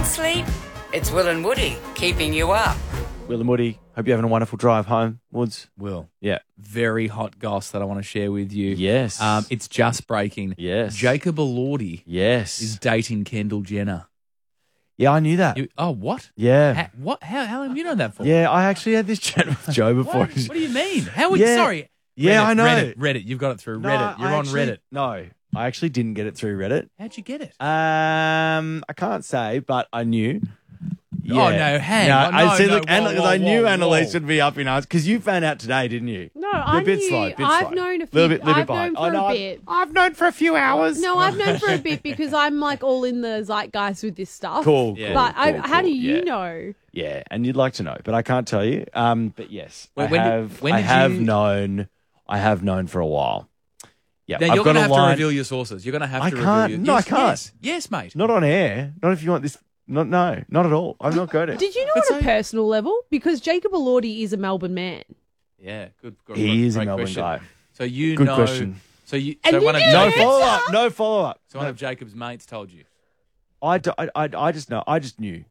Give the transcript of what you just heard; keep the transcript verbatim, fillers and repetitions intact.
asleep? It's Will and Woody keeping you up. Will and Woody, hope you're having a wonderful drive home. Woods? Will. Yeah. Very hot goss that I want to share with you. Yes. Um, it's just breaking. Yes. Jacob Elordi Yes. is dating Kendall Jenner. Yeah, I knew that. You- oh, what? Yeah. Ha- what? How, how long have you known that for? Yeah, I actually had this chat with Joe before. What, what do you mean? How would Yeah. Sorry. Yeah, Reddit, I know. Reddit, Reddit. You've got it through No, Reddit. You're I on actually- Reddit. No, I actually didn't get it through Reddit. How'd you get it? Um, I can't say, but I knew. Oh, no, hang no, on. I No, see. no, Look, whoa, Anna- 'cause whoa, I knew whoa, Annalise whoa. would be up in arms because you found out today, didn't you? No, I a bit knew. slow, bit I've slow. known a few. Little bit- little bit I've behind. known I for know, a I've- bit. I've known for a few hours. No, I've known for a bit because I'm like all in the zeitgeist with this stuff. Cool, Yeah. cool, But I, cool, how do cool, you yeah. know? Yeah, and you'd like to know, but I can't tell you. Um, but yes, Wait, I when did- have. when I did have you- known. I have known for a while. Yeah, Now, I've you're got going to a have line. to reveal your sources. You're going to have I to can't. reveal your No, I yes, can't. Yes, yes, mate. Not on air. Not if you want this. Not no. Not at all. I'm not good at it. Did you know But on a so- personal level? Because Jacob Elordi is a Melbourne man. Yeah, good. good He is a great Melbourne question. guy. So you Good know. question. So you. And So you one of knew No it. Jacob's, follow up. No follow up. so one of Jacob's mates told you. I, do- I, I, I just know. I just knew.